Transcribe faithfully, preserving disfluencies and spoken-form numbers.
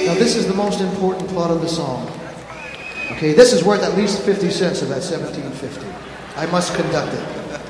Now this is the most important part of the song. Okay, this is worth at least fifty cents of that seventeen fifty. I must conduct it.